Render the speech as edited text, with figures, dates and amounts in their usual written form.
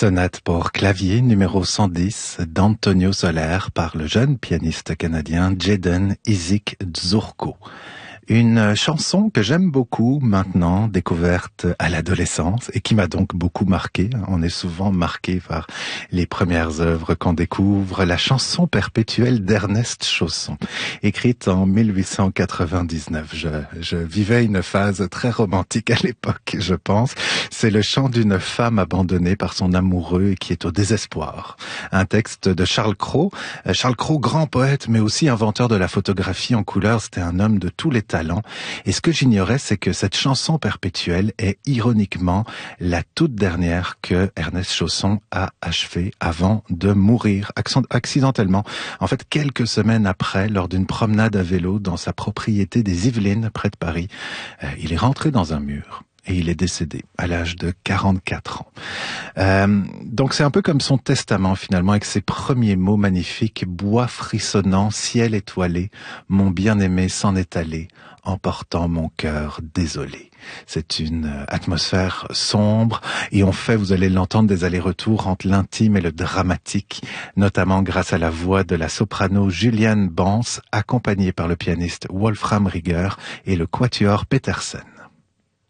Sonate pour clavier numéro 110 d'Antonio Soler par le jeune pianiste canadien Jaden Isaac Dzurko. Une chanson que j'aime beaucoup maintenant, découverte à l'adolescence et qui m'a donc beaucoup marqué. On est souvent marqué par les premières œuvres qu'on découvre. La chanson perpétuelle d'Ernest Chausson, écrite en 1899. Je vivais une phase très romantique à l'époque, je pense. C'est le chant d'une femme abandonnée par son amoureux et qui est au désespoir. Un texte de Charles Cros. Charles Cros, grand poète, mais aussi inventeur de la photographie en couleur. C'était un homme de tous les talents. Et ce que j'ignorais, c'est que cette chanson perpétuelle est ironiquement la toute dernière que Ernest Chausson a achevée avant de mourir accidentellement. En fait, quelques semaines après, lors d'une promenade à vélo dans sa propriété des Yvelines, près de Paris, il est rentré dans un mur. Et il est décédé à l'âge de 44 ans. Donc c'est un peu comme son testament finalement, avec ses premiers mots magnifiques: bois frissonnant, ciel étoilé, mon bien-aimé s'en est allé, emportant mon cœur désolé. C'est une atmosphère sombre et on fait, vous allez l'entendre, des allers-retours entre l'intime et le dramatique, notamment grâce à la voix de la soprano Juliane Bans, accompagnée par le pianiste Wolfram Rieger et le quatuor Petersen.